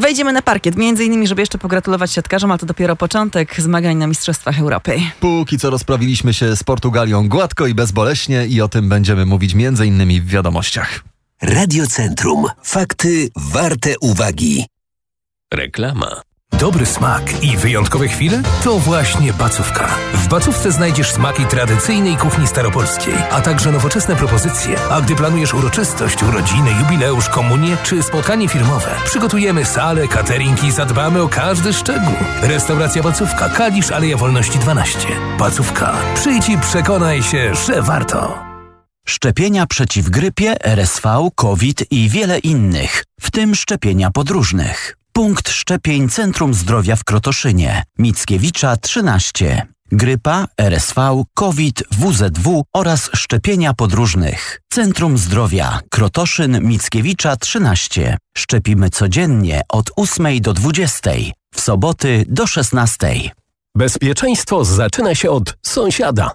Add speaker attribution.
Speaker 1: wejdziemy na parkiet. Między innymi, żeby jeszcze pogratulować siatkarzom, a to dopiero początek zmagań na Mistrzostwach Europy.
Speaker 2: Póki co rozprawiliśmy się z Portugalią gładko i bezboleśnie i o tym będziemy mówić między innymi w wiadomościach.
Speaker 3: Radiocentrum. Fakty warte uwagi.
Speaker 4: Reklama.
Speaker 5: Dobry smak i wyjątkowe chwile? To właśnie Bacówka. W Bacówce znajdziesz smaki tradycyjnej kuchni staropolskiej, a także nowoczesne propozycje. A gdy planujesz uroczystość, urodziny, jubileusz, komunię czy spotkanie firmowe, przygotujemy salę, catering i zadbamy o każdy szczegół. Restauracja Bacówka, Kalisz, Aleja Wolności 12. Bacówka. Przyjdź i przekonaj się, że warto.
Speaker 6: Szczepienia przeciw grypie, RSV, COVID i wiele innych, w tym szczepienia podróżnych. Punkt szczepień Centrum Zdrowia w Krotoszynie. Mickiewicza 13. Grypa, RSV, COVID, WZW oraz szczepienia podróżnych. Centrum Zdrowia. Krotoszyn, Mickiewicza 13. Szczepimy codziennie od 8 do 20. W soboty do 16.
Speaker 4: Bezpieczeństwo zaczyna się od sąsiada.